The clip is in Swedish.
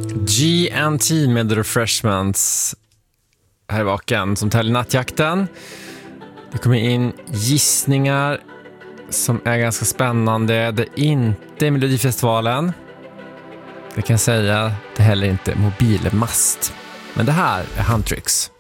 G&T med The Refreshments här i vaken som tävlar i nattjakten. Det kommer in gissningar som är ganska spännande. Det är inte Melodifestivalen. Det kan jag säga. Det är heller inte mobilmast. Men det här är Huntrix.